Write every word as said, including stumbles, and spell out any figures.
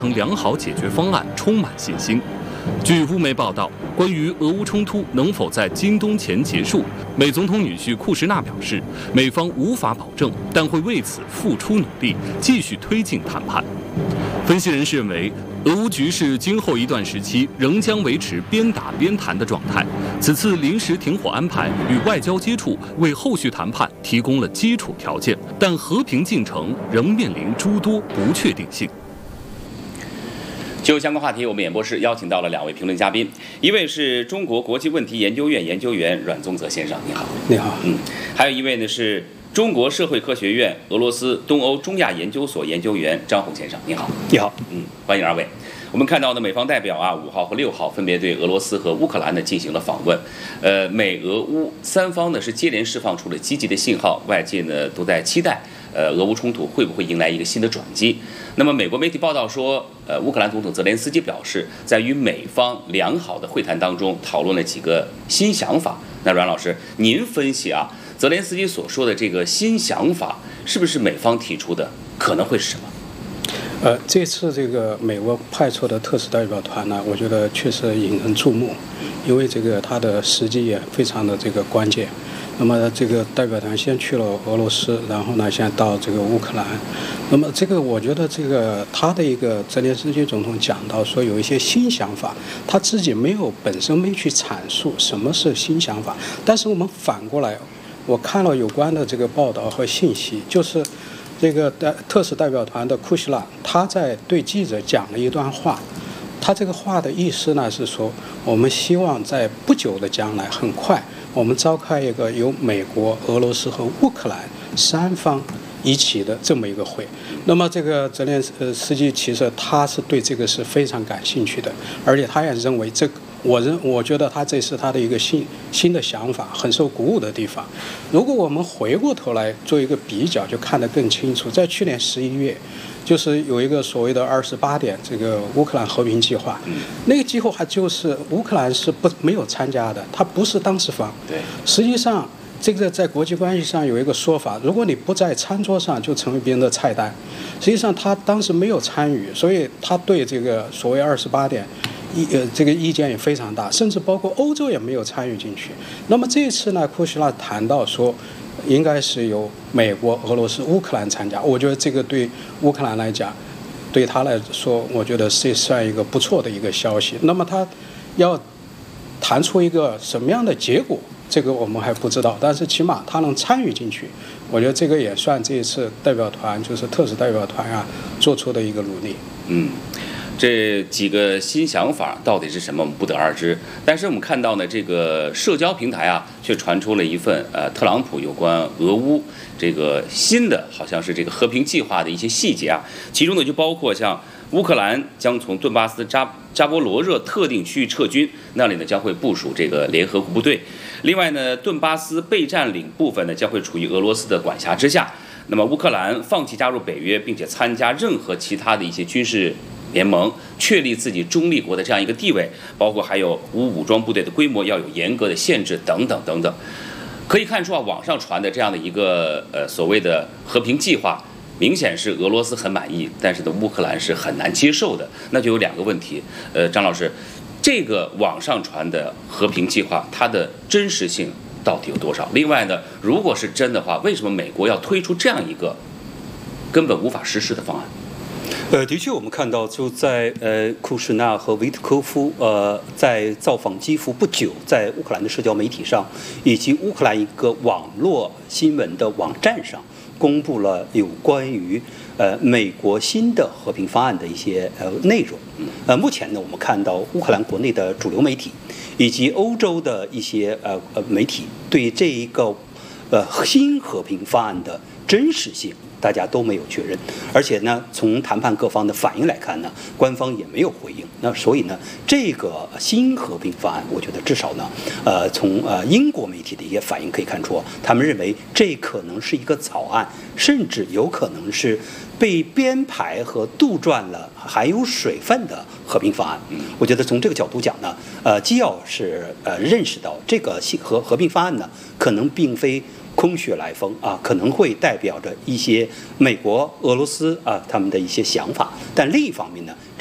良好解决方案充满信心。据乌媒报道，关于俄乌冲突能否在今冬前结束，美总统女婿库什纳表示，美方无法保证，但会为此付出努力，继续推进谈判。分析人士认为，俄乌局势今后一段时期仍将维持边打边谈的状态。此次临时停火安排与外交接触为后续谈判提供了基础条件，但和平进程仍面临诸多不确定性。 就相关话题，我们演播室邀请到了两位评论嘉宾，一位是中国国际问题研究院研究员阮宗泽先生，你好。 你好。 嗯，还有一位呢是中国社会科学院俄罗斯东欧中亚研究所研究员张宏先生，你好。 你好。 嗯，欢迎二位。我们看到呢，美方代表啊，五号和六号分别对俄罗斯和乌克兰呢进行了访问，呃，美俄乌三方呢是接连释放出了积极的信号，外界呢都在期待，呃，俄乌冲突会不会迎来一个新的转机？那么，美国媒体报道说，呃，乌克兰总统泽连斯基表示，在与美方良好的会谈当中，讨论了几个新想法。那阮老师，您分析啊，泽连斯基所说的这个新想法，是不是美方提出的？可能会是什么？ 呃，这次这个美国派出的特使代表团呢，我觉得确实引人注目，因为这个它的时机也非常的这个关键。那么这个代表团先去了俄罗斯，然后呢，现在到这个乌克兰。那么这个我觉得这个他的一个泽连斯基总统讲到说有一些新想法，他自己没有本身没去阐述什么是新想法，但是我们反过来，我看了有关的这个报道和信息，就是这个代特使代表团的库希纳他在对记者讲了一段话。他这个话的意思呢是说，我们希望在不久的将来，很快我们召开一个由美国、俄罗斯和乌克兰三方一起的这么一个会。那么这个泽连斯基其实他是对这个是非常感兴趣的，而且他也认为这个。我认，我觉得他这是他的一个新新的想法，很受鼓舞的地方。如果我们回过头来做一个比较，就看得更清楚。在去年十一月，就是有一个所谓的二十八点这个乌克兰和平计划，那个计划就是乌克兰是不没有参加的，它不是当事方。 对， 实际上这个在国际关系上有一个说法，如果你不在餐桌上，就成为别人的菜单。实际上他当时没有参与，所以他对这个所谓二十八点。意呃，这个意见也非常大，甚至包括欧洲也没有参与进去。那么这一次呢，库希纳谈到说，应该是由美国、俄罗斯、乌克兰参加。我觉得这个对乌克兰来讲，对他来说，我觉得这算一个不错的一个消息。那么他要谈出一个什么样的结果，这个我们还不知道，但是起码他能参与进去，我觉得这个也算这一次代表团，就是特使代表团啊做出的一个努力。 嗯。这几个新想法到底是什么，我们不得而知。但是我们看到呢，这个社交平台啊，却传出了一份呃，特朗普有关俄乌这个新的，好像是这个和平计划的一些细节啊。其中呢，就包括像乌克兰将从顿巴斯扎扎波罗热特定区域撤军，那里呢将会部署这个联合部队。另外呢，顿巴斯被占领部分呢将会处于俄罗斯的管辖之下。那么乌克兰放弃加入北约，并且参加任何其他的一些军事联盟，确立自己中立国的这样一个地位，包括还有无武装部队的规模要有严格的限制等等等等。可以看出啊，网上传的这样的一个呃所谓的和平计划，明显是俄罗斯很满意，但是呢乌克兰是很难接受的。那就有两个问题，呃，张老师，这个网上传的和平计划，它的真实性到底有多少？另外呢，如果是真的话，为什么美国要推出这样一个根本无法实施的方案？ 呃，的确，我们看到就在呃库什纳和维特科夫呃在造访基辅不久，在乌克兰的社交媒体上，以及乌克兰一个网络新闻的网站上，公布了有关于呃美国新的和平方案的一些呃内容。呃，目前呢，我们看到乌克兰国内的主流媒体以及欧洲的一些呃呃媒体对这一个呃新和平方案的真实性，大家都没有确认，而且呢，从谈判各方的反应来看呢，官方也没有回应。那所以呢，这个新和平方案，我觉得至少呢，呃，从呃英国媒体的一些反应可以看出，他们认为这可能是一个草案，甚至有可能是被编排和杜撰了含有水分的和平方案。我觉得从这个角度讲呢，呃，既要是呃认识到这个新和和平方案呢，可能并非空穴来风啊，可能会代表着一些美国、俄罗斯啊他们的一些想法。但另一方面呢，